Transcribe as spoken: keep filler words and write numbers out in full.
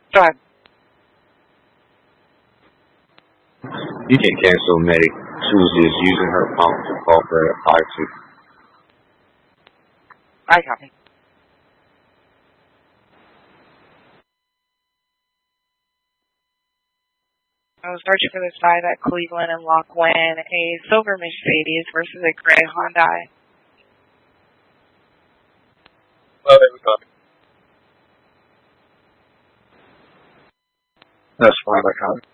Go ahead. You can cancel Medic. She was just using her phone to call for a five two. I copy. I was searching for this side at Cleveland and Lockwin, a silver Mercedes versus a gray Hyundai. Well, there we go. That's fine, I copy.